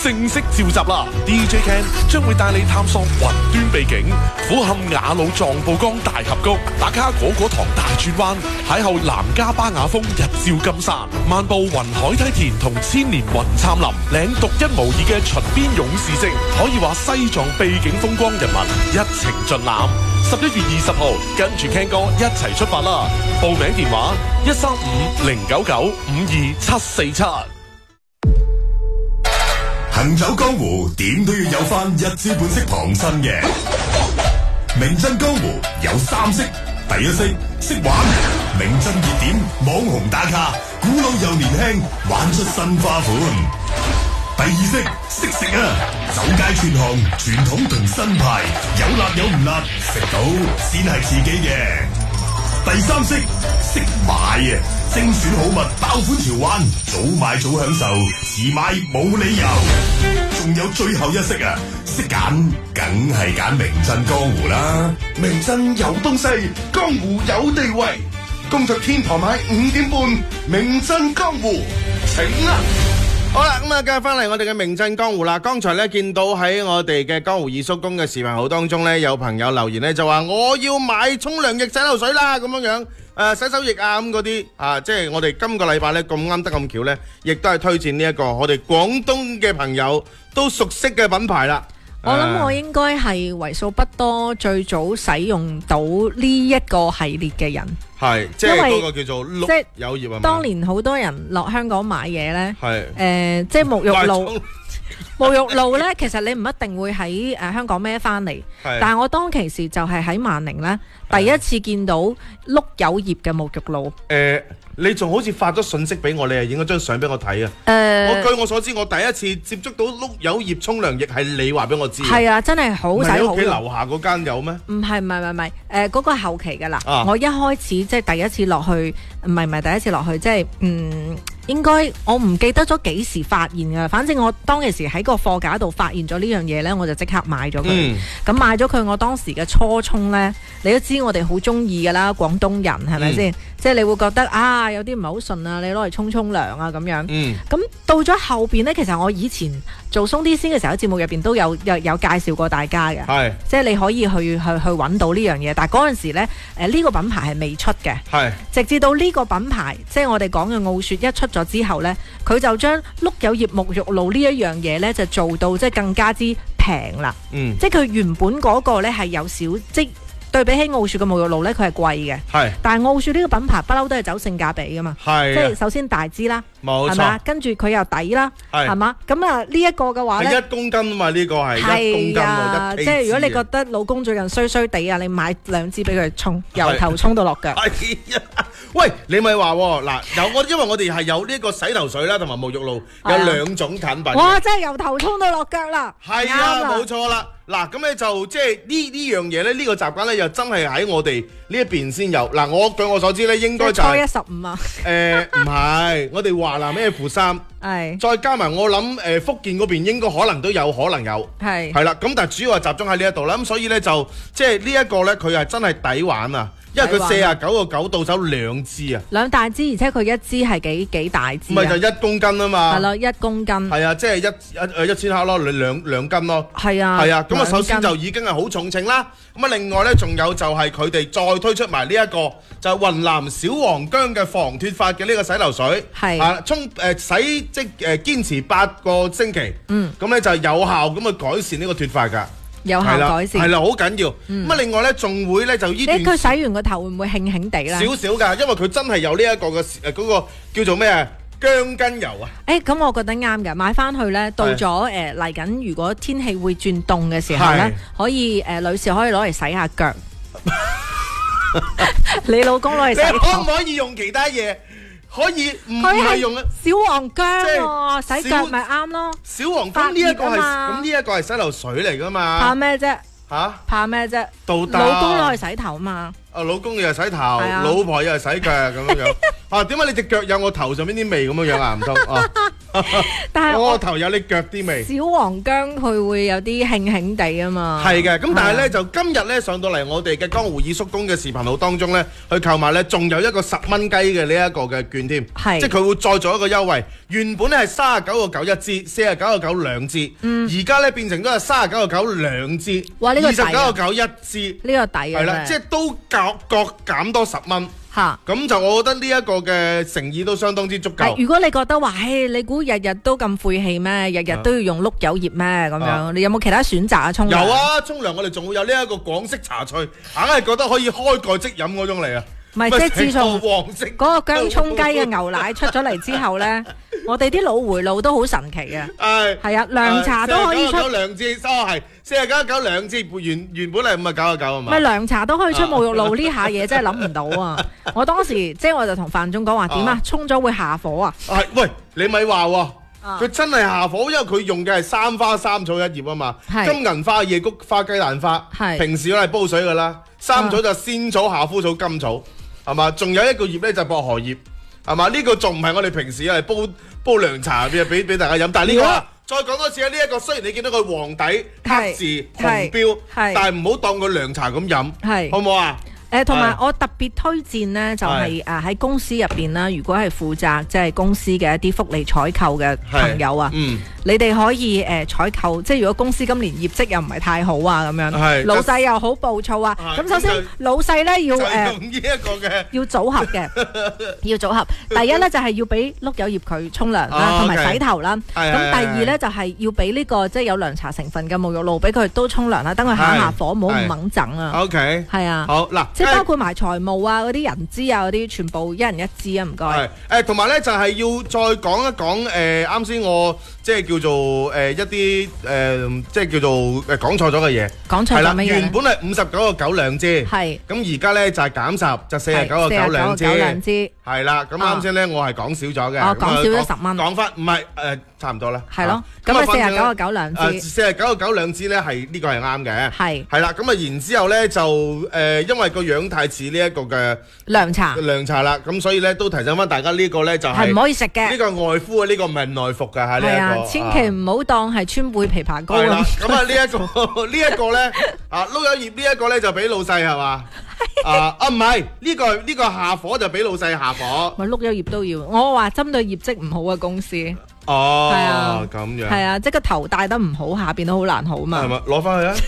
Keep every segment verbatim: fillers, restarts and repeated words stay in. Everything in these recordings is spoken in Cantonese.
正式召集啦 ！D J Ken 將會帶你探索雲端秘境，俯瞰雅魯藏布江大峽谷，打卡果果堂大轉彎，邂逅南迦巴雅峰日照金山，漫步雲海梯田同千年雲杉林，領獨一無二嘅秦邊勇士跡，可以話西藏秘境風光人物一程盡覽。十一月二十號，跟住 Ken 哥一齊出發啦！報名電話一三五零九九五二七四七。 行走江湖，點都要有翻一知半識旁身嘅。名震江湖有三識，第一識識玩，名震熱點，網紅打卡，古老又年輕，玩出新花款。第二識識食啊，走街串巷，傳統同新派，有辣有唔辣，食到先係自己嘅。第三識識買啊，精選好物，爆款潮玩，早買早享受，遲買冇理由。仲有最後一識啊，識揀，梗係揀名震江湖啦。 名震有東西，江湖有地位。工作天台買五點半，名震江湖，請啦！ 好啦，咁啊，繼續翻嚟我哋嘅名震江湖啦。剛才咧見到喺我哋嘅江湖二叔公嘅視頻號當中咧，有朋友留言咧就話我要買沖涼液、洗頭水啦，咁樣樣。誒洗手液啊咁嗰啲啊，即係我哋今個禮拜咧咁啱得咁巧咧，亦都係推薦呢一個我哋廣東嘅朋友都熟悉嘅品牌啦。 我諗我應該係為數不多最早使用到呢一個系列嘅人。 係，即係嗰個叫做碌柚葉啊。 當年好多人落香港買嘢咧， 係誒、呃，即係沐浴露。沐浴露咧，其實你唔一定會喺誒、呃、香港孭翻嚟，但係我當其時就係喺萬寧咧，第一次見到碌柚葉嘅沐浴露。誒、 呃，你仲好似發咗信息俾我，你係影咗張相俾我睇啊！誒、 呃， 我據我所知，我第一次接觸到碌柚葉沖涼液係你話俾我知。 係啊，真係好使好用。 屋企樓下嗰間有咩？ 唔係唔係唔係，誒、呃、嗰、那個後期㗎啦、啊。我一開始即係第一次落去，唔係唔係第一次落去，即係嗯。應該我唔記得咗幾時發現㗎，反正我當其時喺個貨架度發現咗呢樣嘢呢，我就即刻買咗佢。咁、嗯、買咗佢，我當時嘅初衷呢，你都知我哋好中意㗎啦，廣東人係咪先？即係你會覺得啊，有啲唔係好順啊，你攞嚟沖沖涼啊咁樣。咁、嗯、到咗後邊呢，其實我以前做鬆啲先嘅時候，喺節目入邊都有有有介紹過大家嘅。係，即係你可以去去去揾到呢樣嘢，但係嗰陣時呢，誒、呃、呢、呢個品牌係未出嘅。係，直至到呢個品牌，即係我哋講嘅傲雪一出咗之後呢，佢就將碌柚葉沐浴露呢一樣嘢呢，就做到即係更加之平啦。嗯，即係佢原本嗰個呢係有少即。對比起傲雪嘅沐浴露咧，佢係貴嘅。係，但係傲雪呢個品牌不嬲都係走性價比噶嘛。係，即係首先大支啦，冇錯，係嘛？跟住佢又抵啦，係嘛？咁啊呢一個嘅話咧，係一公斤啊嘛，呢個係一公斤喎，一 K G。即係如果你覺得老公最近衰衰地啊，你買兩支俾佢沖，由頭沖到落腳。係啊，喂，你咪話嗱，有我因為我哋係有呢個洗頭水啦，同埋沐浴露有兩種產品。哇！真係由頭沖到落腳啦。係啊，冇錯啦。嗱，咁咧就即係呢呢樣嘢咧，呢個習慣咧又真係喺我哋呢一邊先有。嗱，我據我所知咧，應該就係初一十五啊。誒，唔係，我哋華南咩負三，係再加埋我諗誒福建嗰邊應該可能都有可能有，係係啦。咁但係主要係集中喺呢一度啦。咁所以咧就即係呢一個咧，佢係真係抵玩啊！因為佢四啊九個九到手兩支啊，兩大支，而且佢一支係幾幾大支，唔係就一公斤啊嘛，係咯，一公斤，係啊，即係一一誒一千克咯，兩兩兩斤咯，係啊，係啊，咁啊首先就已經係好重稱啦，咁啊另外咧仲有就係佢哋再推出埋呢一個就係雲南小黃薑嘅防脫髮嘅呢個洗頭水，係啊，沖誒洗即誒堅持八個星期，嗯，咁咧就有效咁去改善呢個脫髮噶。有效改善係啦，好緊要。咁、嗯、啊，另外咧，仲會咧就呢段，佢洗完個頭會唔會興興地咧？少少噶，因為佢真係有呢一個嘅誒嗰個叫做咩啊薑根油啊。誒、欸，咁我覺得啱嘅，買翻去咧，到咗誒嚟緊，如果天氣會轉凍嘅時候咧，可以誒、呃、女士可以攞嚟洗下腳。你老公攞嚟洗腳，你可唔可以用其他嘢？可以唔係用啊小黃薑喎，洗腳咪啱咯。小黃薑呢一個係咁呢一個係洗頭水嚟噶嘛？怕咩啫？吓？怕咩啫？老公攞去洗頭嘛？ 啊老公又係洗頭，老婆又係洗腳咁樣樣。啊，點解你隻腳有我頭上邊啲味咁樣樣啊？唔通啊？ 但係我個頭有你腳啲味。 小黃薑佢會有啲興興地啊嘛。 係嘅，咁但係咧就今日咧上到嚟我哋嘅江湖二叔公嘅視頻號當中咧，去購買咧仲有一個十蚊雞嘅呢一個嘅券添，即係佢會再做一個優惠。原本咧係三十九個九一支，四十九個九兩支，而家咧變成咗係三十九個九兩支， 哇！呢個抵啊！ 二十九個九一支， 呢個抵啊！ 係啦，即係都各各減多十蚊。嚇，咁就我覺得呢一個嘅誠意都相當之足夠。 如果你覺得話，唉，你估日日都咁晦氣咩？日日都要用碌柚葉咩？咁樣，你有冇其他選擇啊？沖涼有啊，沖涼我哋仲會有呢一個廣式茶趣，硬係覺得可以開蓋即飲嗰種嚟啊！ 唔係，即係自從嗰個薑葱雞嘅牛奶出咗嚟之後咧，我哋啲腦回路都好神奇嘅。係係啊，涼茶都可以出兩支，哦係四十九九兩支，原原本係五啊九啊九啊嘛。 咪涼茶都可以出沐浴露，呢下嘢真係諗唔到啊！我當時即係我就同范總講話點啊，沖咗會下火啊！ 係喂，你咪話喎。佢真係下火，因為佢用嘅係三花三草一葉啊嘛，金銀花、夜菊花、雞蛋花，平時攞嚟煲水噶啦。三草就仙草、夏枯草、甘草，係嘛？仲有一個葉咧就薄荷葉，係嘛？呢個仲唔係我哋平時嚟煲煲涼茶俾俾俾大家飲，但係呢個再講多次啊！呢一個雖然你見到佢黃底黑字紅標，但係唔好當佢涼茶咁飲，好唔好啊？ 誒，同埋我特別推薦呢，就係誒喺公司入邊啦。如果係負責即係公司嘅一啲福利採購嘅朋友啊，你哋可以誒採購。即係如果公司今年業績又唔係太好啊，咁樣老細又好暴躁啊。咁首先老細呢要誒呢一個嘅要組合嘅，要組合。第一呢就係要俾碌柚葉佢沖涼啦，同埋洗頭啦。咁第二呢就係要俾呢個即係有涼茶成分嘅沐浴露俾佢都沖涼啦，等佢下下火，唔好咁猛整啊。 OK， 係啊， 好嗱。 即係包括埋財務啊，嗰啲人資啊，嗰啲全部一人一支啊，唔該。 係誒，同埋咧就係要再講一講誒，啱先我即係叫做誒一啲誒，即係叫做誒講錯咗嘅嘢。 講錯咗乜嘢？ 原本係五十九個九兩支，係咁而家咧就係減十，就四十九個九兩支。兩支係啦，咁啱先咧我係講少咗嘅。 哦，講少咗十蚊。 講翻唔係誒，差唔多啦。 係咯，咁啊四十九個九兩支。 四十九個九兩支咧係呢個係啱嘅。 係係啦，咁啊然之後咧就誒，因為個樣太似呢一個嘅涼茶， 涼茶啦，咁所以咧都提醒翻大家呢個咧就係唔可以食嘅， 呢個外敷啊，呢個唔係內服㗎嚇，呢一個千祈唔好當係川貝枇杷膏咁。 咁啊呢一個呢一個咧啊碌柚葉呢一個咧就俾老細係嘛？啊啊唔係呢個呢個下火就俾老細下火。 咪碌柚葉都要，我話針對業績唔好嘅公司。 哦，係啊，咁樣係啊，即係個頭戴得唔好，下邊都好難好嘛。 係咪攞翻去啊？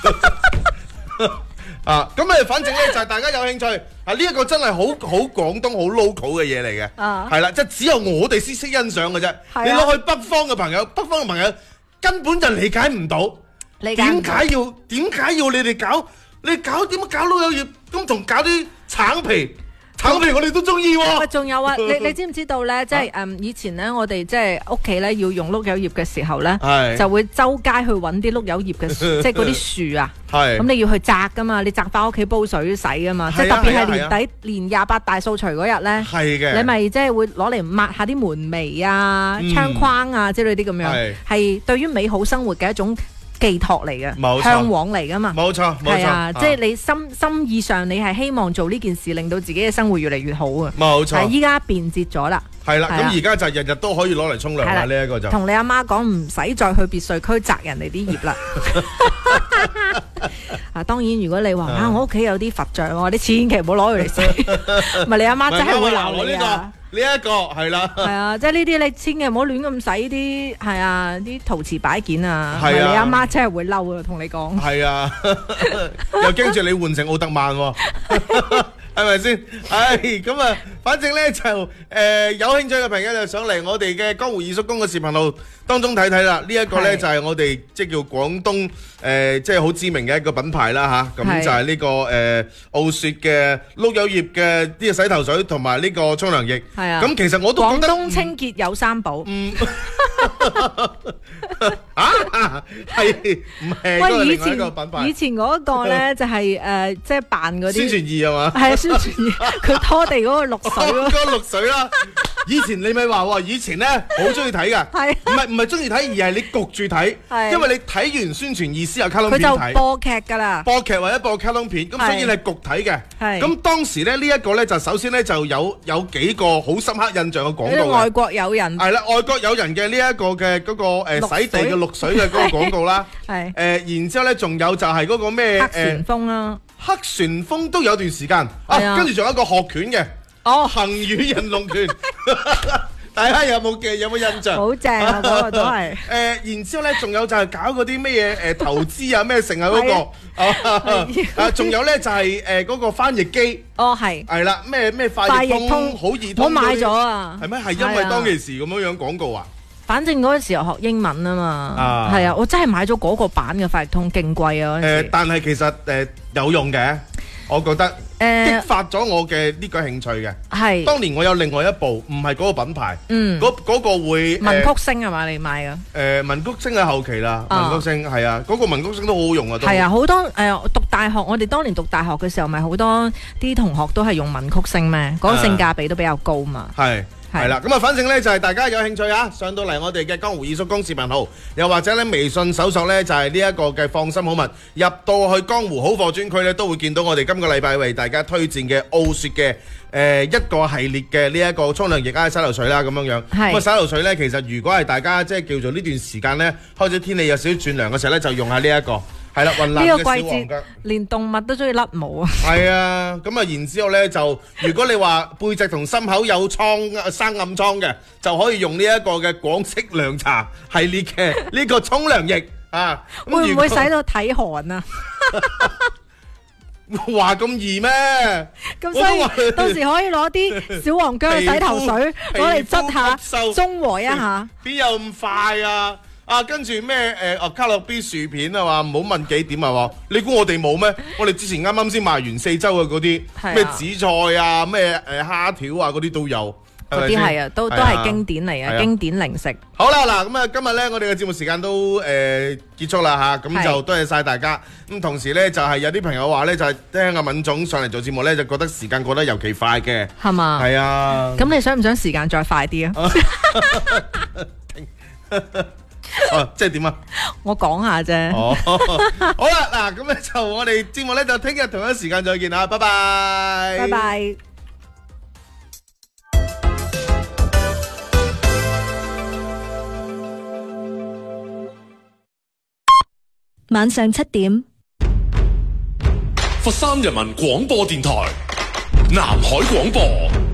啊，咁誒，反正咧就係大家有興趣啊，呢一個真係好好廣東好 local 嘅嘢嚟嘅，係啦，即係只有我哋先識欣賞嘅啫。你攞去北方嘅朋友，北方嘅朋友根本就理解唔到，點解要點解要你哋搞？你搞點樣搞碌柚葉？咁同搞啲橙皮？橙皮我哋都中意喎。 喂，仲有啊，你你知唔知道咧？即係誒，以前咧，我哋即係屋企咧要用碌柚葉嘅時候咧，就會周街去揾啲碌柚葉嘅，即係嗰啲樹啊。係。咁你要去摘噶嘛？你摘翻屋企煲水洗噶嘛？即係特別係年底年廿八大掃除嗰日咧，係嘅。你咪即係會攞嚟抹下啲門楣啊、窗框啊之類啲咁樣，係對於美好生活嘅一種寄託嚟嘅，向往嚟噶嘛， 冇錯， 係啊，即係你心心意上，你係希望做呢件事，令到自己嘅生活越嚟越好啊， 冇錯。 係依家便捷咗啦， 係啦，咁而家就日日都可以攞嚟沖涼啦，呢一個就同你阿媽講，唔使再去別墅區摘人哋啲葉啦。啊，當然如果你話啊，我屋企有啲佛像喎，你千祈唔好攞佢嚟洗，唔係你阿媽真係會鬧你啊。 呢一個係啦， 係啊，即係呢啲你千祈唔好亂咁洗啲係啊啲陶瓷擺件啊，係你阿媽真係會嬲啊，同你講。係啊， 又驚住你換成奧特曼喎，係咪先？唉，咁啊，反正咧就誒有興趣嘅朋友就上嚟我哋嘅江湖二叔公嘅視頻號當中睇睇啦。呢一個咧就係我哋即係叫廣東誒即係好知名嘅一個品牌啦嚇。咁就係呢個誒傲雪嘅碌柚葉嘅呢個洗頭水同埋呢個沖涼液。係啊。咁其實我都覺得廣東清潔有三寶。嗯。 啊，係唔係？ 喂，以前以前嗰個咧就係誒，即係扮嗰啲宣傳儀係嘛？ 係宣傳儀，佢拖地嗰個綠水咯， 嗰個綠水啦。 以前你咪話喎，以前咧好中意睇㗎， 係唔係唔係中意睇，而係你焗住睇， 係因為你睇完宣傳意思有卡通佢就片睇。 播劇㗎啦， 播劇或者播卡通片，咁所以你係焗睇嘅。 係咁當時咧呢一個咧就首先咧就有有幾個好深刻印象嘅廣告嘅。 啲外國友人係啦，外國友人嘅呢一個嘅嗰個誒綠水洗地嘅綠水嘅嗰個廣告啦。 係誒，然之後咧仲有就係嗰個咩黑旋誒風啦， 黑旋風都有段時間啊， 係啊跟住仲有一個學拳嘅哦， 行與人龍拳。大家有冇嘅有冇印象？ 好正啊！嗰個都係。 誒，然之後咧，仲有就係搞嗰啲咩嘢誒投資啊咩成啊嗰個啊，仲有咧就係誒嗰個翻譯機， 哦係， 係啦，咩咩快快譯譯通好易通嗰啲， 我買咗啊， 係咩？係因為係啊當其時咁樣樣廣告啊？ 反正嗰陣時候學英文啊嘛， 啊係啊，我真係買咗嗰個版嘅快譯通，勁貴啊嗰陣誒時，。 但係其實誒有用嘅，我覺得誒激發咗我嘅呢個興趣嘅。 係， 當年我有另外一部，唔係嗰個品牌， 嗯， 嗰嗰個會文曲星係嘛？你買嘅？ 誒文曲星喺後期啦， 啊文曲星係啊，嗰個文曲星都好好用啊，都係啊，好多誒讀大學，我哋當年讀大學嘅時候，咪好多啲同學都係用文曲星咩？嗰個性價比都比較高嘛。 係。 係係啦，咁啊，反正咧就係大家有興趣啊，上到嚟我哋嘅江湖二叔公視頻號，又或者咧微信搜索咧就係呢一個嘅放心好物，入到去江湖好貨專區咧都會見到我哋今個禮拜為大家推薦嘅傲雪嘅誒一個系列嘅呢一個沖涼液啊洗頭水啦咁樣樣。 係咁啊洗頭水咧，其實如果係大家即係叫做呢段時間咧開始天氣有少少轉涼嘅時候咧，就用下呢一個係啦，雲南嘅呢個季節小黃腳。 連動物都中意甩毛啊！ 係啊，咁啊，然之後咧就，如果你話背脊同心口有瘡、生暗瘡嘅，就可以用呢一個嘅廣式涼茶系列嘅呢個沖涼液啊。咁會唔如果會使到體寒啊？ 話咁易咩？ 咁所以到時可以攞啲小黃薑嘅洗頭水皮膚攞嚟捽下皮膚吸收， 中和一下。 邊有咁快啊？啊，跟住咩誒哦卡樂 B 薯片啊嘛，唔好問幾點啊嘛，你估我哋冇咩？我哋之前啱啱先賣完四周嘅嗰啲係啊咩紫菜啊、咩誒蝦條啊嗰啲都有。 嗰啲係啊，都都係經典嚟係啊嘅，經典零食。 好啦，嗱咁啊，今日咧我哋嘅節目時間都誒、呃、結束啦吓，咁係就多謝晒大家。咁同時咧就係、有啲朋友話咧就係、聽阿敏總上嚟做節目咧，就覺得時間過得尤其快嘅。 係嘛？ 係啊。 咁你想唔想時間再快啲啊？ 哦，即係點啊？ 我講下啫。 哦，好啦，嗱咁咧就我哋節目咧就聽日同一時間再見啦，拜拜。 拜拜。 晚上七點， 佛山人民廣播電台，南海廣播。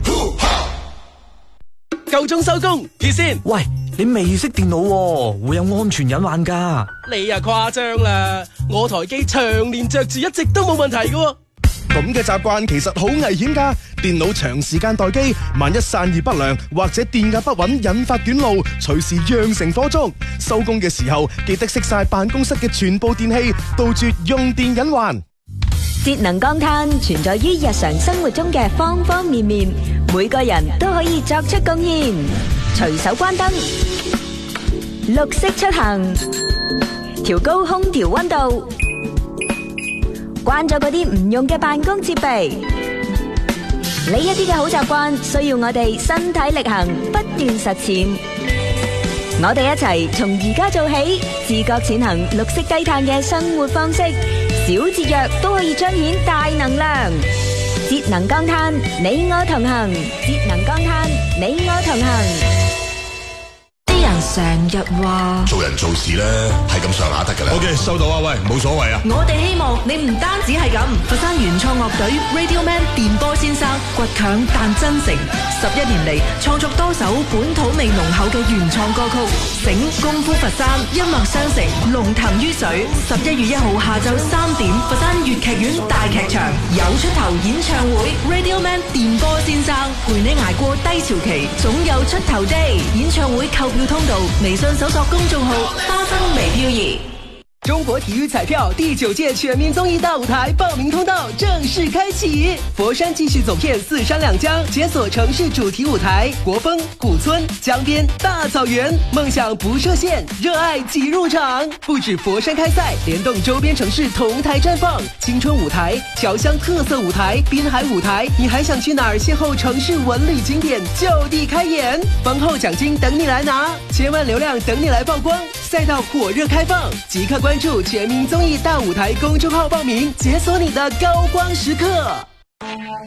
夠鐘收工，貼先。 喂，你未識電腦喎，會有安全隱患㗎。 你啊誇張啦，我台機長年着住一直都冇問題㗎。 咁嘅習慣其實好危險㗎，電腦長時間待機，萬一散熱不良或者電壓不穩引發短路，隨時釀成火燭。收工嘅時候記得熄晒辦公室嘅全部電器，杜絕用電隱患。 節能降碳存在於日常生活中嘅方方面面，每個人都可以作出貢獻。隨手關燈，綠色出行，調高空調溫度，關咗嗰啲唔用嘅辦公設備。呢一啲嘅好習慣需要我哋身體力行，不斷實踐。我哋一齊從而家做起，自覺踐行綠色低碳嘅生活方式，小節約都可以彰顯大能量。節能降碳，你我同行；節能降碳，你我同行。啲人成日話做人做事咧係咁上下得㗎啦。OK，收到啊，喂，冇所謂啊。 我哋希望你唔單止係咁，佛山原創樂隊 Radio Man 電波先生倔強但真誠，十一年嚟創作多首本土味濃厚嘅原創歌曲，醒功夫佛山，音樂相承，龍騰於水。十一月一號下晝三點，佛山粵劇院大劇場有出頭演唱會 Radio Man 電波先生陪你捱過低潮期，總有出頭 day。演唱會購票通道，微信搜索公眾號花生微飄移。 中国体育彩票第九届全民综艺大舞台报名通道正式开启，佛山继续走遍四山两江，解锁城市主题舞台，国风、古村、江边、大草原，梦想不设限，热爱即入场。不止佛山开赛，联动周边城市同台绽放，青春舞台、侨乡特色舞台、滨海舞台，你还想去哪儿邂逅城市文旅景点？就地开演，丰厚奖金等你来拿，千万流量等你来曝光，赛道火热开放，即刻关注全民综艺大舞台公众号报名，解锁你的高光时刻。